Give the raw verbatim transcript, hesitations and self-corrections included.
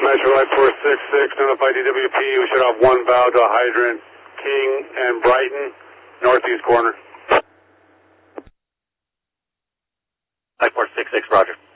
Metro Light four six six, notify D W P. We should have one valve to a hydrant, King and Brighton, northeast corner. Light four six six, roger.